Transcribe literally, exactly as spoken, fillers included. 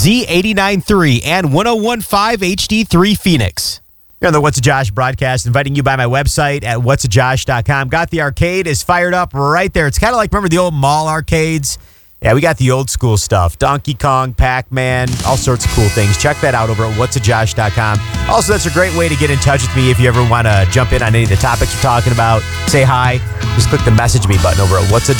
Z eighty-nine point three and one oh one point five H D three Phoenix. Here on the What's a Josh broadcast, inviting you by my website at whats a josh dot com. Got the arcade is fired up right there. It's kind of like, remember the old mall arcades? Yeah, we got the old school stuff. Donkey Kong, Pac-Man, all sorts of cool things. Check that out over at whats a josh dot com. Also, that's a great way to get in touch with me if you ever want to jump in on any of the topics we're talking about. Say hi. Just click the message me button over at whats a